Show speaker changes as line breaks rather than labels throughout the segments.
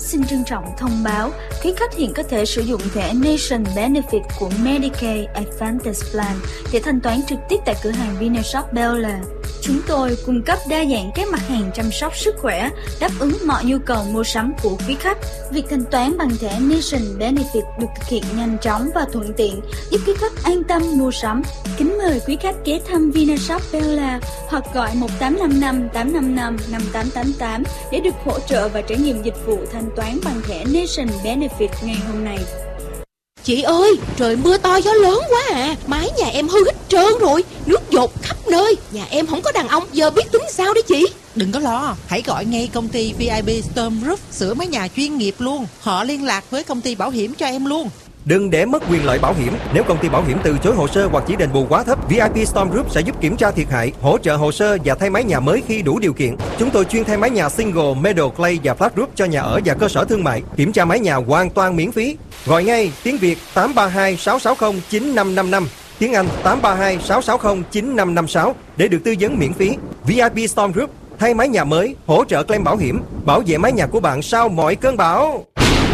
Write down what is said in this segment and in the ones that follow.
Xin trân trọng thông báo, quý khách hiện có thể sử dụng thẻ Nation Benefit của Medicaid Advantage Plan để thanh toán trực tiếp tại cửa hàng Vinashop Bel Air. Chúng tôi cung cấp đa dạng các mặt hàng chăm sóc sức khỏe, đáp ứng mọi nhu cầu mua sắm của quý khách. Việc thanh toán bằng thẻ Nation Benefit được thực hiện nhanh chóng và thuận tiện, giúp quý khách an tâm mua sắm. Kính mời quý khách ghé thăm Vinashop Bel Air hoặc gọi 1855 855 5888 để được hỗ trợ và trải nghiệm dịch vụ thanh toán bằng thẻ Nation Benefit ngày hôm nay.
Chị ơi, trời mưa to gió lớn quá à, mái nhà em hư hết trơn rồi, nước dột khắp nơi. Nhà em không có đàn ông, giờ biết tính sao đấy chị?
Đừng có lo, hãy gọi ngay công ty VIP Storm Roof sửa mái nhà chuyên nghiệp luôn. Họ liên lạc với công ty bảo hiểm cho em luôn.
Đừng để mất quyền lợi bảo hiểm. Nếu công ty bảo hiểm từ chối hồ sơ hoặc chỉ đền bù quá thấp, VIP Storm Roof sẽ giúp kiểm tra thiệt hại, hỗ trợ hồ sơ và thay mái nhà mới khi đủ điều kiện. Chúng tôi chuyên thay mái nhà single, metal, clay và flat roof cho nhà ở và cơ sở thương mại. Kiểm tra mái nhà hoàn toàn miễn phí. Gọi ngay tiếng Việt 832 660 9555, tiếng Anh 832 660 9556 để được tư vấn miễn phí. VIP Storm Roof thay mái nhà mới, hỗ trợ claim bảo hiểm, bảo vệ mái nhà của bạn sau mọi cơn bão.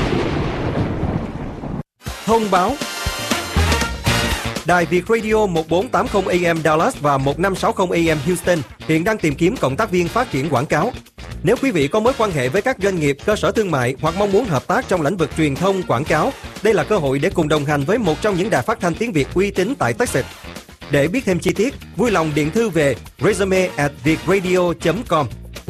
Thông báo: Đài Việt Radio 1480 AM Dallas và 1560 AM Houston hiện đang tìm kiếm cộng tác viên phát triển quảng cáo. Nếu quý vị có mối quan hệ với các doanh nghiệp, cơ sở thương mại hoặc mong muốn hợp tác trong lĩnh vực truyền thông quảng cáo, đây là cơ hội để cùng đồng hành với một trong những đài phát thanh tiếng Việt uy tín tại Texas. Để biết thêm chi tiết, vui lòng điện thư về resume@vietradio.com,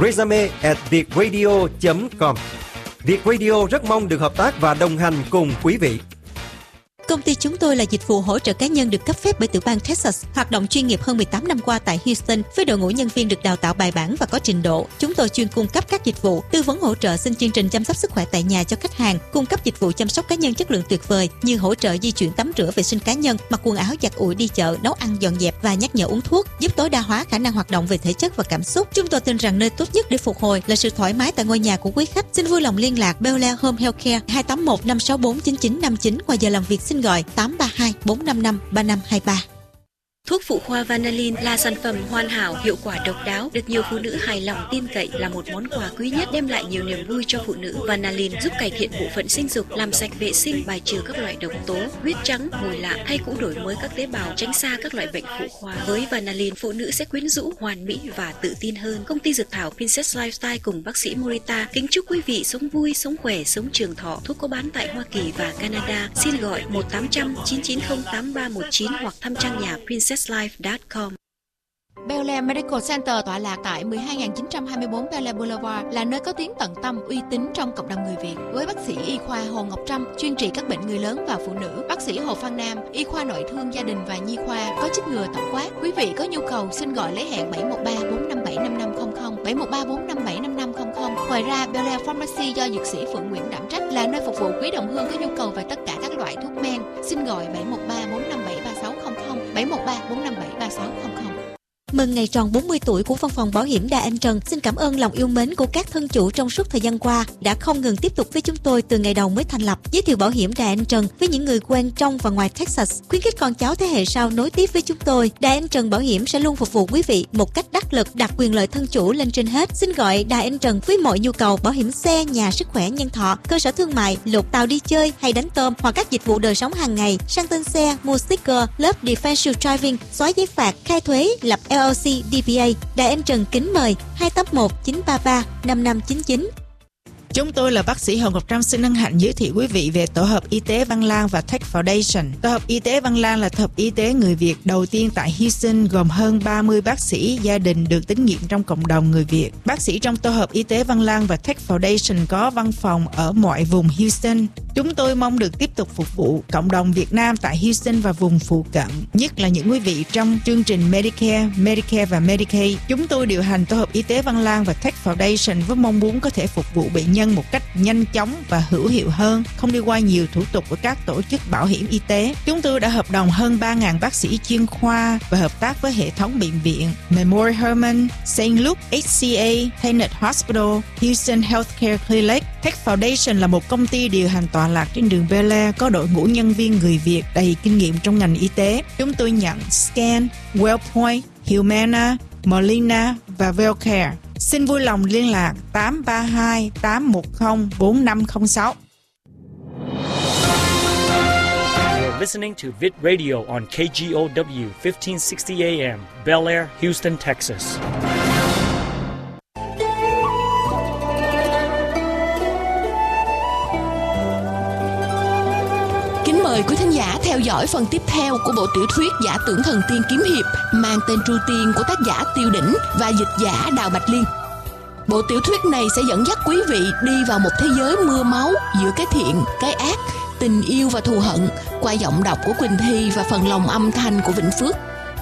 resume@vietradio.com. Việt Radio rất mong được hợp tác và đồng hành cùng quý vị.
Công ty chúng tôi là dịch vụ hỗ trợ cá nhân được cấp phép bởi tiểu bang Texas, hoạt động chuyên nghiệp hơn 18 năm qua tại Houston với đội ngũ nhân viên được đào tạo bài bản và có trình độ. Chúng tôi chuyên cung cấp các dịch vụ tư vấn hỗ trợ xin chương trình chăm sóc sức khỏe tại nhà cho khách hàng, cung cấp dịch vụ chăm sóc cá nhân chất lượng tuyệt vời như hỗ trợ di chuyển tắm rửa vệ sinh cá nhân, mặc quần áo giặt ủi đi chợ, nấu ăn dọn dẹp và nhắc nhở uống thuốc, giúp tối đa hóa khả năng hoạt động về thể chất và cảm xúc. Chúng tôi tin rằng nơi tốt nhất để phục hồi là sự thoải mái tại ngôi nhà của quý khách. Xin vui lòng liên lạc Bel Air Home Healthcare 281 564 9959. Ngoài giờ làm việc xin gọi 832 455 3523.
Thuốc phụ khoa Vanalin là sản phẩm hoàn hảo, hiệu quả độc đáo, được nhiều phụ nữ hài lòng tin cậy, là một món quà quý nhất đem lại nhiều niềm vui cho phụ nữ. Vanalin giúp cải thiện bộ phận sinh dục, làm sạch vệ sinh, bài trừ các loại độc tố, huyết trắng, mùi lạ hay cũng đổi mới các tế bào, tránh xa các loại bệnh phụ khoa. Với Vanalin, phụ nữ sẽ quyến rũ, hoàn mỹ và tự tin hơn. Công ty dược thảo Princess Lifestyle cùng bác sĩ Morita kính chúc quý vị sống vui, sống khỏe, sống trường thọ. Thuốc có bán tại Hoa Kỳ và Canada. Xin gọi 1-800-990-8319 hoặc thăm trang nhà princesslife.com.
Bel Air Medical Center tọa lạc tại 12924 Bel Air Boulevard là nơi có tiếng tận tâm, uy tín trong cộng đồng người Việt. Với bác sĩ y khoa Hồ Ngọc Trâm chuyên trị các bệnh người lớn và phụ nữ, bác sĩ Hồ Phan Nam y khoa nội thương gia đình và nhi khoa có chích ngừa tổng quát. Quý vị có nhu cầu xin gọi lấy hẹn 713 457 5500, 713 457 5500. Ngoài ra, Bel Air Pharmacy do dược sĩ Phượng Nguyễn đảm trách là nơi phục vụ quý đồng hương có nhu cầu về tất cả các loại thuốc men. Xin gọi 713 457 3600, 713 457 3600.
Mừng ngày tròn 40 tuổi của Văn phòng Bảo hiểm Đà Anh Trần. Xin cảm ơn lòng yêu mến của các thân chủ trong suốt thời gian qua đã không ngừng tiếp tục với chúng tôi từ ngày đầu mới thành lập. Giới thiệu bảo hiểm Đà Anh Trần với những người quen trong và ngoài Texas, khuyến khích con cháu thế hệ sau nối tiếp với chúng tôi. Đà Anh Trần Bảo hiểm sẽ luôn phục vụ quý vị một cách đắc lực, đặt quyền lợi thân chủ lên trên hết. Xin gọi Đà Anh Trần với mọi nhu cầu bảo hiểm xe, nhà, sức khỏe, nhân thọ, cơ sở thương mại, lột tàu đi chơi hay đánh tôm, hoặc các dịch vụ đời sống hàng ngày, sang tên xe, mua sticker, lớp defensive driving, xóa giấy phạt, khai thuế, lập LLC, DBA. Đài Anh Trần kính mời 281 933 5599.
Chúng tôi là bác sĩ Hồ Ngọc Trâm xin hân hạnh giới thiệu quý vị về tổ hợp y tế Văn Lang và Tech Foundation. Tổ hợp y tế Văn Lang là tổ hợp y tế người Việt đầu tiên tại Houston, gồm hơn 30 bác sĩ gia đình được tín nhiệm trong cộng đồng người Việt. Bác sĩ trong tổ hợp y tế Văn Lang và Tech Foundation có văn phòng ở mọi vùng Houston. Chúng tôi mong được tiếp tục phục vụ cộng đồng Việt Nam tại Houston và vùng phụ cận, nhất là những quý vị trong chương trình Medicare, Medicare và Medicaid. Chúng tôi điều hành tổ hợp y tế Văn Lang và Tech Foundation với mong muốn có thể phục vụ bệnh nhân một cách nhanh chóng và hữu hiệu hơn, không đi qua nhiều thủ tục của các tổ chức bảo hiểm y tế. Chúng tôi đã hợp đồng hơn 3.000 bác sĩ chuyên khoa và hợp tác với hệ thống bệnh viện Memorial Hermann, St. Luke, HCA, Tenet Hospital, Houston Healthcare Clinic. Tech Foundation là một công ty điều hành tọa lạc trên đường Bel Air, có đội ngũ nhân viên người Việt đầy kinh nghiệm trong ngành y tế. Chúng tôi nhận Scan, Wellpoint, Humana, Molina và Wellcare. Xin vui lòng liên lạc 832 810 4506.
You're listening to Vid Radio on KGOW 1560 AM, Bel Air, Houston, Texas.
Kính mời quý thính giả theo dõi phần tiếp theo của bộ tiểu thuyết Giả tưởng thần tiên kiếm hiệp mang tên Tru Tiên của tác giả Tiêu Đỉnh và dịch giả Đào Bạch Liên. Bộ tiểu thuyết này sẽ dẫn dắt quý vị đi vào một thế giới mưa máu giữa cái thiện, cái ác, tình yêu và thù hận qua giọng đọc của Quỳnh Thi và phần lồng âm thanh của Vĩnh Phước.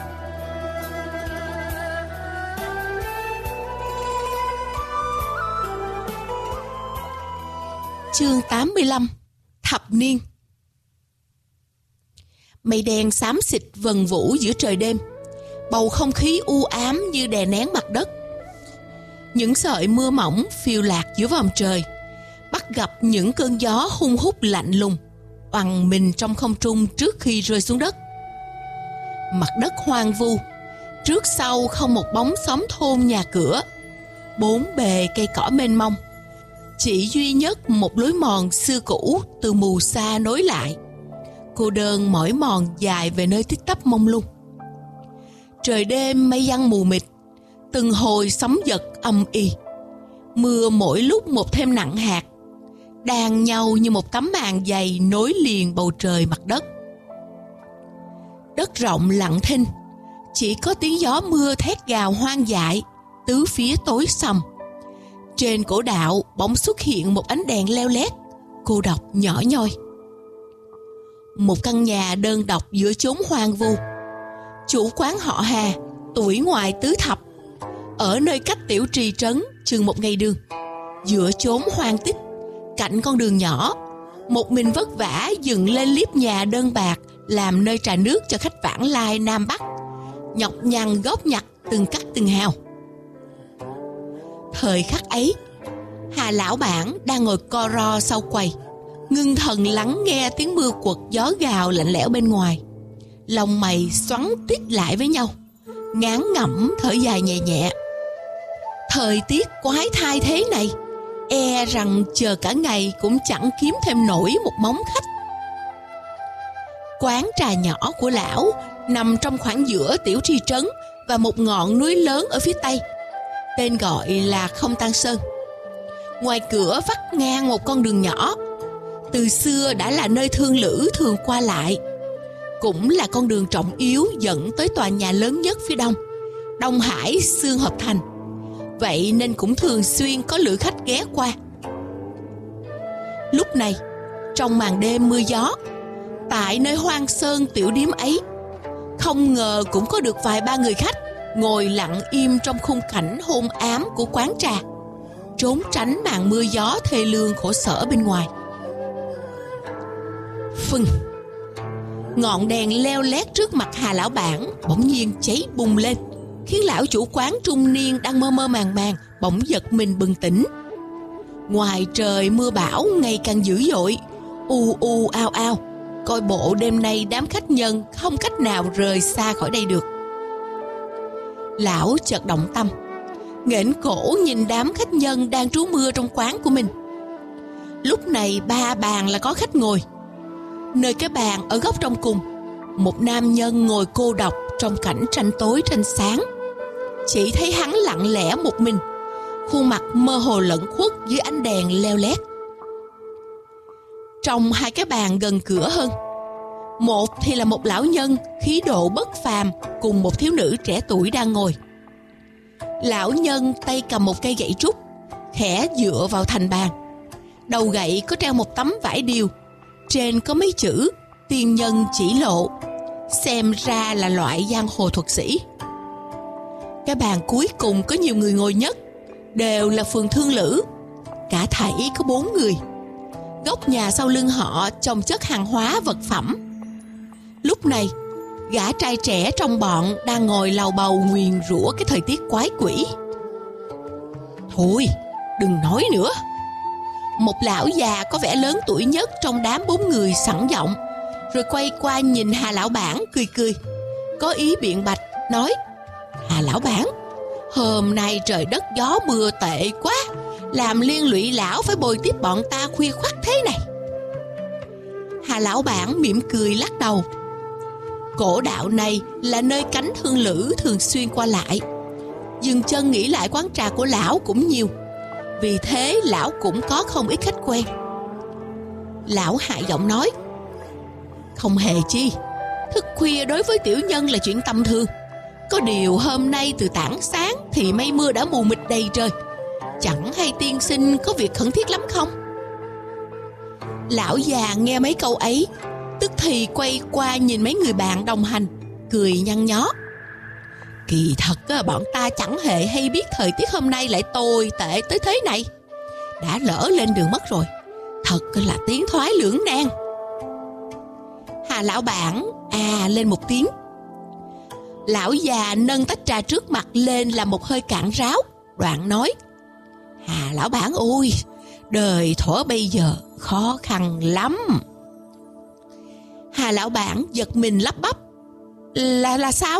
Chương 85: Thập niên. Mây đen xám xịt vần vũ giữa trời đêm, bầu không khí u ám như đè nén mặt đất. Những sợi mưa mỏng phiêu lạc giữa vòm trời, bắt gặp những cơn gió hung hút lạnh lùng, oằn mình trong không trung trước khi rơi xuống đất. Mặt đất hoang vu, trước sau không một bóng xóm thôn nhà cửa, bốn bề cây cỏ mênh mông, chỉ duy nhất một lối mòn xưa cũ từ mù xa nối lại, cô đơn mỏi mòn dài về nơi tích tắp mông lung. Trời đêm mây giăng mù mịt, từng hồi sóng giật âm ỉ, mưa mỗi lúc một thêm nặng hạt, đan nhau như một tấm màn dày nối liền bầu trời mặt đất. Đất rộng lặng thinh, chỉ có tiếng gió mưa thét gào hoang dại, tứ phía tối sầm. Trên cổ đạo bỗng xuất hiện một ánh đèn leo lét, cô độc nhỏ nhoi. Một căn nhà đơn độc giữa chốn hoang vu. Chủ quán họ Hà, tuổi ngoài tứ thập, ở nơi cách Tiểu Trì trấn chừng một ngày đường, giữa chốn hoang tích, cạnh con đường nhỏ, một mình vất vả dựng lên liếp nhà đơn bạc làm nơi trà nước cho khách vãng lai Nam Bắc, nhọc nhằn góp nhặt từng cắt từng hào. Thời khắc ấy, Hà lão bản đang ngồi co ro sau quầy, ngưng thần lắng nghe tiếng mưa quật gió gào lạnh lẽo bên ngoài. Lòng mày xoắn tít lại với nhau, ngán ngẩm thở dài nhẹ nhẹ. Thời tiết quái thai thế này, e rằng chờ cả ngày cũng chẳng kiếm thêm nổi một móng khách. Quán trà nhỏ của lão nằm trong khoảng giữa Tiểu Trì trấn và một ngọn núi lớn ở phía tây, tên gọi là Không Tan Sơn. Ngoài cửa vắt ngang một con đường nhỏ, từ xưa đã là nơi thương lữ thường qua lại, cũng là con đường trọng yếu dẫn tới tòa nhà lớn nhất phía đông, Đông Hải Xương Hợp Thành. Vậy nên cũng thường xuyên có lữ khách ghé qua. Lúc này, trong màn đêm mưa gió, tại nơi hoang sơn tiểu điếm ấy, không ngờ cũng có được vài ba người khách ngồi lặng im trong khung cảnh hôn ám của quán trà, trốn tránh màn mưa gió thê lương khổ sở bên ngoài. Phừng, ngọn đèn leo lét trước mặt Hà lão bản bỗng nhiên cháy bùng lên, khiến lão chủ quán trung niên đang mơ mơ màng màng bỗng giật mình bừng tỉnh. Ngoài trời mưa bão ngày càng dữ dội, u u ao ao, coi bộ đêm nay đám khách nhân không cách nào rời xa khỏi đây được. Lão chợt động tâm, nghển cổ nhìn đám khách nhân đang trú mưa trong quán của mình. Lúc này ba bàn là có khách ngồi. Nơi cái bàn ở góc trong cùng, một nam nhân ngồi cô độc trong cảnh tranh tối tranh sáng. Chỉ thấy hắn lặng lẽ một mình, khuôn mặt mơ hồ lẫn khuất dưới ánh đèn leo lét. Trong hai cái bàn gần cửa hơn, một thì là một lão nhân khí độ bất phàm cùng một thiếu nữ trẻ tuổi đang ngồi. Lão nhân tay cầm một cây gậy trúc, khẽ dựa vào thành bàn. Đầu gậy có treo một tấm vải điều, trên có mấy chữ tiên nhân chỉ lộ, xem ra là loại giang hồ thuật sĩ. Cái bàn cuối cùng có nhiều người ngồi nhất, đều là phường thương lữ, cả thảy có 4 người. Góc nhà sau lưng họ chồng chất hàng hóa vật phẩm. Lúc này, gã trai trẻ trong bọn đang ngồi lầu bầu nguyền rủa cái thời tiết quái quỷ. Thôi, đừng nói nữa. Một lão già có vẻ lớn tuổi nhất trong đám 4 người sẵn giọng, rồi quay qua nhìn Hà lão bản cười cười, có ý biện bạch, nói: Hà lão bản, Hôm nay trời đất gió mưa tệ quá, làm liên lụy lão phải bồi tiếp bọn ta khuya khoắt thế này. Hà lão bản mỉm cười lắc đầu. Cổ đạo này là nơi cánh thương lữ thường xuyên qua lại. Dừng chân nghỉ lại quán trà của lão cũng nhiều, vì thế lão cũng có không ít khách quen. Lão hạ giọng nói: Không hề chi, thức khuya đối với tiểu nhân là chuyện tầm thường. Có điều hôm nay từ tảng sáng thì mây mưa đã mù mịt đầy trời. Chẳng hay tiên sinh có việc khẩn thiết lắm không? Lão già nghe mấy câu ấy, tức thì quay qua nhìn mấy người bạn đồng hành, cười nhăn nhó. Kỳ thật bọn ta chẳng hề hay biết thời tiết hôm nay lại tồi tệ tới thế này. Đã lỡ lên đường mất rồi, thật là tiến thoái lưỡng nan. Hà lão bản lên một tiếng. Lão già nâng tách trà trước mặt lên làm một hơi cạn ráo, đoạn nói: Hà lão bản ơi, đời thuở bây giờ khó khăn lắm. Hà lão bản giật mình lắp bắp: Là sao?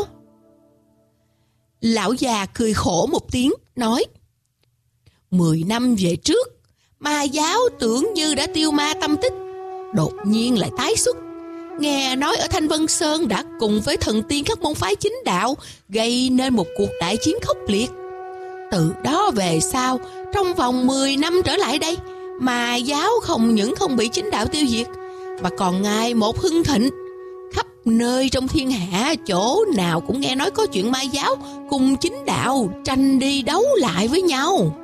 Lão già cười khổ một tiếng, nói: 10 năm về trước, ma giáo tưởng như đã tiêu ma tâm tích, đột nhiên lại tái xuất. Nghe nói ở Thanh Vân Sơn đã cùng với thần tiên các môn phái chính đạo gây nên một cuộc đại chiến khốc liệt. Từ đó về sau, trong vòng 10 năm trở lại đây, ma giáo không những không bị chính đạo tiêu diệt, mà còn ngày một hưng thịnh. Khắp nơi trong thiên hạ, chỗ nào cũng nghe nói có chuyện ma giáo cùng chính đạo tranh đi đấu lại với nhau.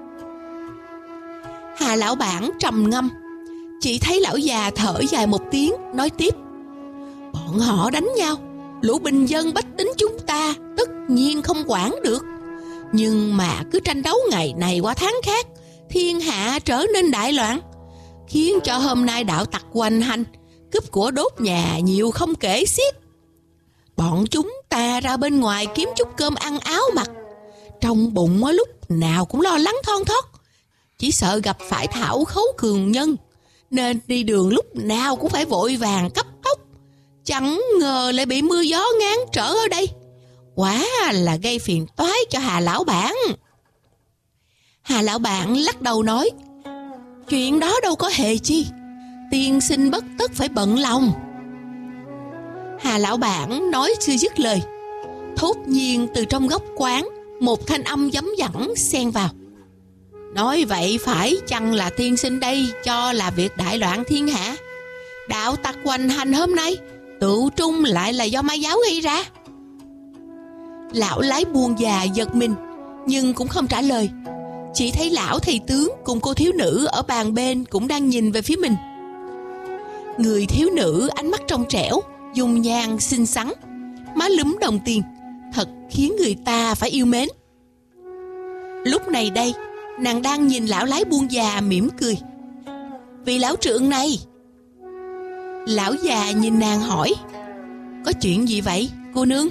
Hà lão bản trầm ngâm, chỉ thấy lão già thở dài một tiếng, nói tiếp: Bọn họ đánh nhau, lũ bình dân bách tính chúng ta tất nhiên không quản được. Nhưng mà cứ tranh đấu ngày này qua tháng khác, thiên hạ trở nên đại loạn, khiến cho hôm nay đạo tặc hoành hành, cướp của đốt nhà nhiều không kể xiết. Bọn chúng ta ra bên ngoài kiếm chút cơm ăn áo mặc, trong bụng lúc nào cũng lo lắng thon thót, chỉ sợ gặp phải thảo khấu cường nhân, nên đi đường lúc nào cũng phải vội vàng cấp tốc. Chẳng ngờ lại bị mưa gió ngáng trở ở đây, quả là gây phiền toái cho Hà lão bản. Hà lão bản lắc đầu nói: Chuyện đó đâu có hề chi, tiên sinh bất tất phải bận lòng. Hà lão bản nói chưa dứt lời, thốt nhiên từ trong góc quán một thanh âm dấm dẳng xen vào: Nói vậy phải chăng là tiên sinh đây cho là việc đại loạn thiên hạ? Đạo tặc hoành hành hôm nay tự trung lại là do ma giáo gây ra? Lão lái buôn già giật mình, nhưng cũng không trả lời. Chỉ thấy lão thầy tướng cùng cô thiếu nữ ở bàn bên cũng đang nhìn về phía mình. Người thiếu nữ ánh mắt trong trẻo, dung nhan xinh xắn, má lúm đồng tiền, thật khiến người ta phải yêu mến. Lúc này đây, nàng đang nhìn lão lái buôn già mỉm cười: Vị lão trượng này. Lão già nhìn nàng hỏi: Có chuyện gì vậy cô nương?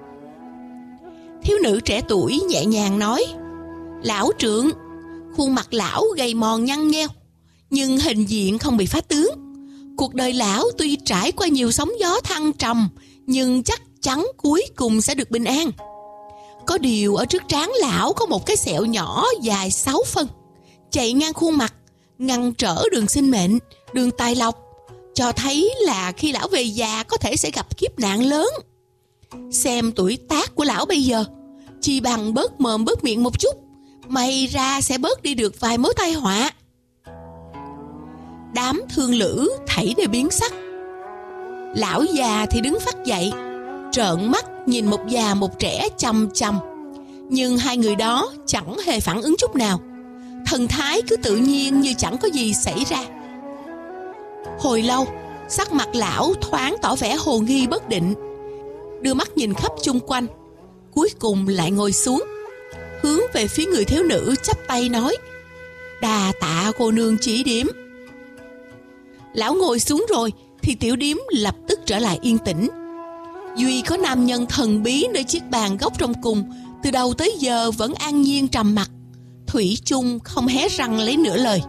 Thiếu nữ trẻ tuổi nhẹ nhàng nói: Lão trượng. Khuôn mặt lão gầy mòn nhăn nheo, nhưng hình diện không bị phá tướng. Cuộc đời lão tuy trải qua nhiều sóng gió thăng trầm, nhưng chắc chắn cuối cùng sẽ được bình an. Có điều ở trước trán lão có một cái sẹo nhỏ dài 6 phân, chạy ngang khuôn mặt, ngăn trở đường sinh mệnh, đường tài lộc, cho thấy là khi lão về già có thể sẽ gặp kiếp nạn lớn. Xem tuổi tác của lão bây giờ, chỉ bằng bớt mồm bớt miệng một chút, may ra sẽ bớt đi được vài mối tai họa. Đám thương lữ thảy đều biến sắc. Lão già thì đứng phắt dậy, trợn mắt nhìn một già một trẻ chằm chằm, nhưng hai người đó chẳng hề phản ứng chút nào, thần thái cứ tự nhiên như chẳng có gì xảy ra. Hồi lâu, sắc mặt lão thoáng tỏ vẻ hồ nghi bất định, đưa mắt nhìn khắp chung quanh, cuối cùng lại ngồi xuống, hướng về phía người thiếu nữ chắp tay nói: Đà tạ cô nương chỉ điểm. Lão ngồi xuống rồi thì tiểu điếm lập tức trở lại yên tĩnh. Duy có nam nhân thần bí nơi chiếc bàn góc trong cùng, từ đầu tới giờ vẫn an nhiên trầm mặc, thủy chung không hé răng lấy nửa lời.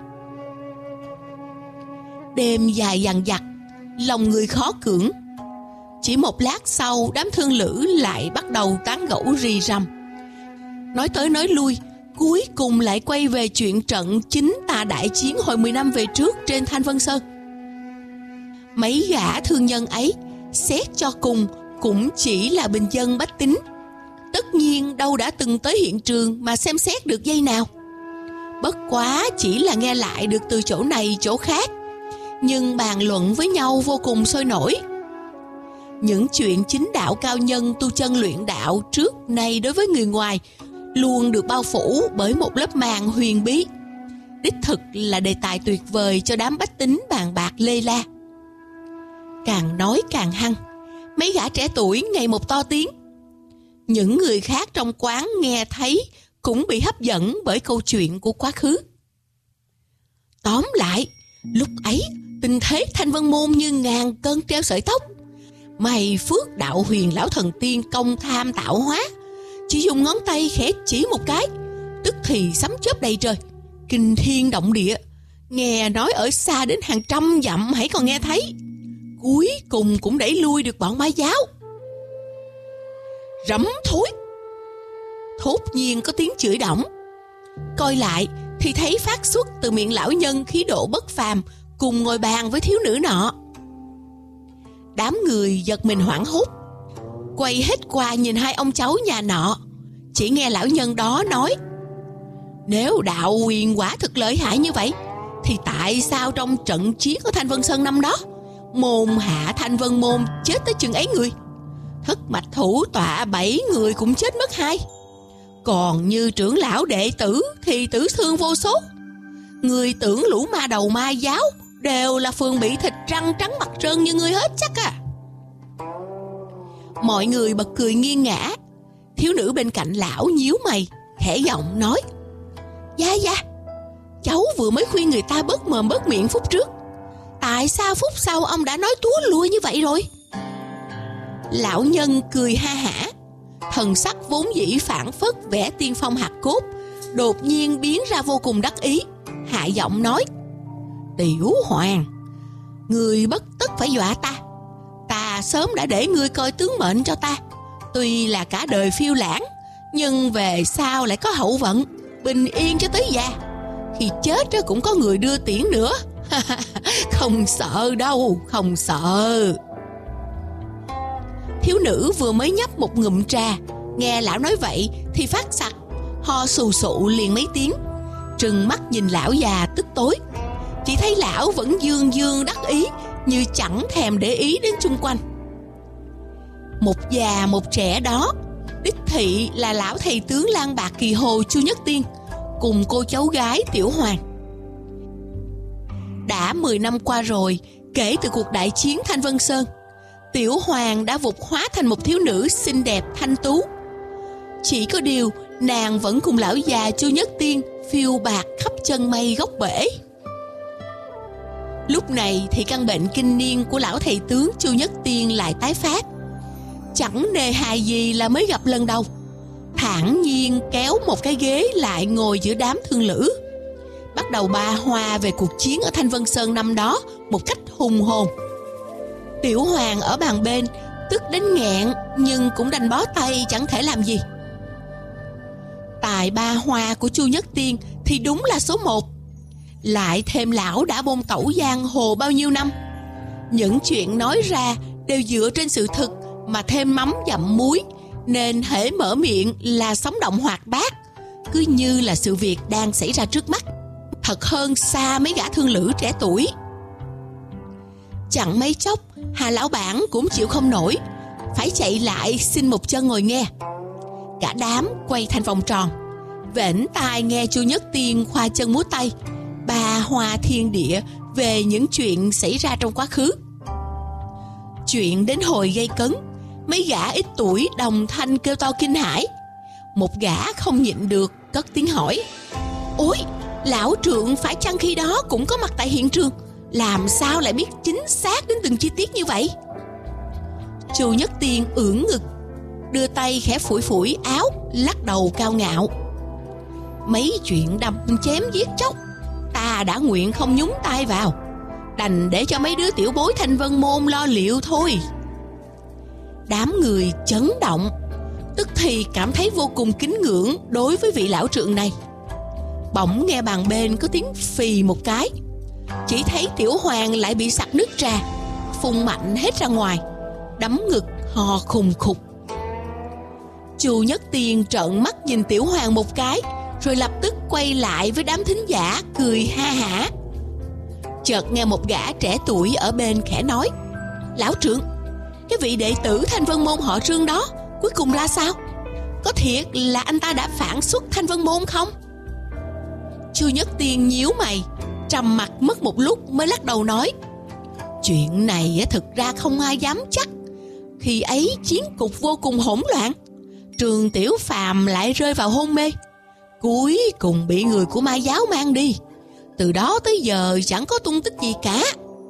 Đêm dài dằng dặc, lòng người khó cưỡng. Chỉ một lát sau, đám thương lữ lại bắt đầu tán gẫu rì rầm. Nói tới nói lui, cuối cùng lại quay về chuyện trận chính tà đại chiến hồi 10 năm về trước trên Thanh Vân Sơn. Mấy gã thương nhân ấy xét cho cùng cũng chỉ là bình dân bách tính, tất nhiên đâu đã từng tới hiện trường mà xem xét được giây nào. Bất quá chỉ là nghe lại được từ chỗ này chỗ khác, nhưng bàn luận với nhau vô cùng sôi nổi. Những chuyện chính đạo cao nhân tu chân luyện đạo trước nay đối với người ngoài luôn được bao phủ bởi một lớp màn huyền bí, đích thực là đề tài tuyệt vời cho đám bách tính bàn bạc lê la. Càng nói càng hăng, mấy gã trẻ tuổi ngày một to tiếng. Những người khác trong quán nghe thấy cũng bị hấp dẫn bởi câu chuyện của quá khứ. Tóm lại, lúc ấy tình thế Thanh Vân Môn như ngàn cân treo sợi tóc. Mày phước đạo huyền lão thần tiên công tham tạo hóa, chỉ dùng ngón tay khẽ chỉ một cái, tức thì sấm chớp đầy trời, kinh thiên động địa. Nghe nói ở xa đến hàng trăm dặm hãy còn nghe thấy. Cuối cùng cũng đẩy lui được bọn ma giáo. Rắm thối! Thốt nhiên có tiếng chửi đỏng. Coi lại thì thấy phát xuất từ miệng lão nhân khí độ bất phàm, cùng ngồi bàn với thiếu nữ nọ. Đám người giật mình hoảng hốt, quay hết qua nhìn hai ông cháu nhà nọ. Chỉ nghe lão nhân đó nói: nếu đạo huyền quả thực lợi hại như vậy, thì tại sao trong trận chiến ở Thanh Vân Sơn năm đó, môn hạ Thanh Vân Môn chết tới chừng ấy người, thất mạch thủ tọa 7 người cũng chết mất 2, còn như trưởng lão đệ tử thì tử thương vô số. Người tưởng lũ ma đầu ma giáo đều là phường bị thịt răng trắng mặt trơn như ngươi hết chắc à? Mọi người bật cười nghiêng ngã. Thiếu nữ bên cạnh lão nhíu mày, khẽ giọng nói: Dạ, cháu vừa mới khuyên người ta bớt mồm bớt miệng phút trước, tại sao phút sau ông đã nói túa lui như vậy rồi? Lão nhân cười ha hả, thần sắc vốn dĩ phảng phất vẻ tiên phong hạt cốt, đột nhiên biến ra vô cùng đắc ý, hạ giọng nói: Tiểu Hoàng, người bất tất phải dọa ta. Ta sớm đã để ngươi coi tướng mệnh cho ta. Tuy là cả đời phiêu lãng, nhưng về sau lại có hậu vận, bình yên cho tới già. Khi chết cũng có người đưa tiễn nữa. Không sợ đâu, không sợ. Thiếu nữ vừa mới nhấp một ngụm trà, nghe lão nói vậy thì phát sặc, ho sù sụ liền mấy tiếng, trừng mắt nhìn lão già tức tối. Chỉ thấy lão vẫn dương dương đắc ý, như chẳng thèm để ý đến chung quanh. Một già một trẻ đó đích thị là lão thầy tướng Lan Bạc Kỳ Hồ Chu Nhất Tiên cùng cô cháu gái Tiểu Hoàng. Đã 10 năm qua rồi kể từ cuộc đại chiến Thanh Vân Sơn, Tiểu Hoàng đã vụt hóa thành một thiếu nữ xinh đẹp thanh tú. Chỉ có điều nàng vẫn cùng lão già Chu Nhất Tiên phiêu bạt khắp chân mây góc bể. Lúc này thì căn bệnh kinh niên của lão thầy tướng Chu Nhất Tiên lại tái phát. Chẳng nề hài gì là mới gặp lần đầu, thản nhiên kéo một cái ghế lại ngồi giữa đám thương lữ, bắt đầu ba hoa về cuộc chiến ở Thanh Vân Sơn năm đó một cách hùng hồn. Tiểu Hoàng ở bàn bên tức đến nghẹn, nhưng cũng đành bó tay chẳng thể làm gì. Tài ba hoa của Chu Nhất Tiên thì đúng là số 1. Lại thêm lão đã bôn tẩu giang hồ bao nhiêu năm, những chuyện nói ra đều dựa trên sự thực mà thêm mắm dặm muối, nên hễ mở miệng là sống động hoạt bát, cứ như là sự việc đang xảy ra trước mắt, thật hơn xa mấy gã thương lữ trẻ tuổi. Chẳng mấy chốc Hà lão bản cũng chịu không nổi, phải chạy lại xin một chân ngồi nghe. Cả đám quay thành vòng tròn, vểnh tai nghe Chu Nhất Tiên khoa chân múa tay, ba hoa thiên địa về những chuyện xảy ra trong quá khứ. Chuyện đến hồi gây cấn, mấy gã ít tuổi đồng thanh kêu to kinh hãi. Một gã không nhịn được cất tiếng hỏi: Ôi, lão trượng phải chăng khi đó cũng có mặt tại hiện trường? Làm sao lại biết chính xác đến từng chi tiết như vậy? Chu Nhất Tiên ưỡn ngực, đưa tay khẽ phủi phủi áo, lắc đầu cao ngạo: Mấy chuyện đâm chém giết chóc ta đã nguyện không nhúng tay vào, đành để cho mấy đứa tiểu bối Thanh Vân Môn lo liệu thôi. Đám người chấn động, tức thì cảm thấy vô cùng kính ngưỡng đối với vị lão trượng này. Bỗng nghe bàn bên có tiếng phì một cái, chỉ thấy Tiểu Hoàng lại bị sặc nước trà, phun mạnh hết ra ngoài, đấm ngực hò khùng khục. Chu Nhất Tiên trợn mắt nhìn Tiểu Hoàng một cái, rồi lập tức quay lại với đám thính giả cười ha hả. Chợt nghe một gã trẻ tuổi ở bên khẽ nói: "Lão trưởng, cái vị đệ tử Thanh Vân Môn họ Trương đó cuối cùng ra sao? Có thiệt là anh ta đã phản xuất Thanh Vân Môn không?" Chu Nhất Tiên nhíu mày, trầm mặt mất một lúc mới lắc đầu nói: "Chuyện này thực ra không ai dám chắc. Khi ấy chiến cục vô cùng hỗn loạn, Trường Tiểu Phàm lại rơi vào hôn mê, cuối cùng bị người của Ma giáo mang đi. Từ đó tới giờ chẳng có tung tích gì cả."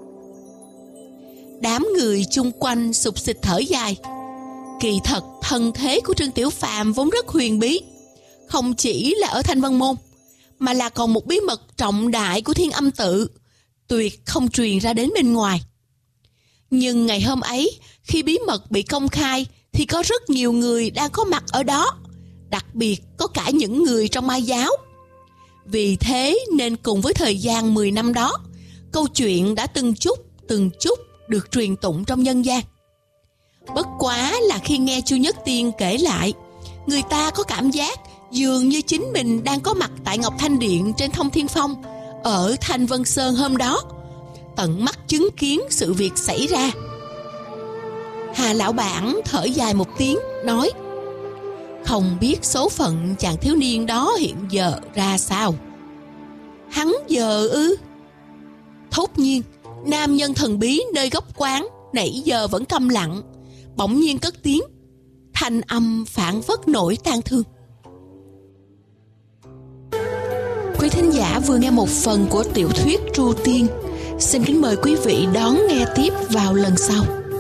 Đám người chung quanh sục xịt thở dài. Kỳ thật thân thế của Trương Tiểu Phàm vốn rất huyền bí, không chỉ là ở Thanh Vân Môn, mà là còn một bí mật trọng đại của Thiên Âm Tự, tuyệt không truyền ra đến bên ngoài. Nhưng ngày hôm ấy, khi bí mật bị công khai thì có rất nhiều người đang có mặt ở đó, đặc biệt có cả những người trong Ma giáo. Vì thế nên cùng với thời gian 10 năm đó, câu chuyện đã từng chút được truyền tụng trong nhân gian. Bất quá là khi nghe Chu Nhất Tiên kể lại, người ta có cảm giác dường như chính mình đang có mặt tại Ngọc Thanh Điện trên Thông Thiên Phong ở Thanh Vân Sơn hôm đó, tận mắt chứng kiến sự việc xảy ra. Hà lão bản thở dài một tiếng nói: "Không biết số phận chàng thiếu niên đó hiện giờ ra sao." "Hắn giờ ư?" Thốt nhiên, nam nhân thần bí nơi góc quán nãy giờ vẫn câm lặng, bỗng nhiên cất tiếng, thanh âm phảng phất nỗi tang thương. Quý thính giả vừa nghe một phần của tiểu thuyết Tru Tiên. Xin kính mời quý vị đón nghe tiếp vào lần sau.